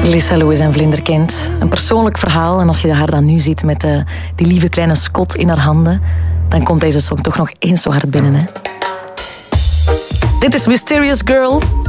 Lisa Lewis en Vlinderkind. Een persoonlijk verhaal. En als je haar dan nu ziet met die lieve kleine Scott in haar handen, dan komt deze song toch nog eens zo hard binnen. Hè? Dit is Mysterious Girl.